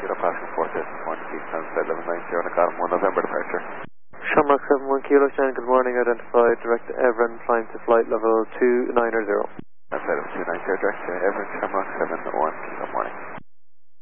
Kilo Pascal 461, Keystone, 1190, Nicole 1 November departure. Shamrock 71 Kilo, Shannon, good morning, identified, direct to Everett, flying to flight level 290. Flight level 290, direct to Everett, Shamrock 71 Kilo, morning.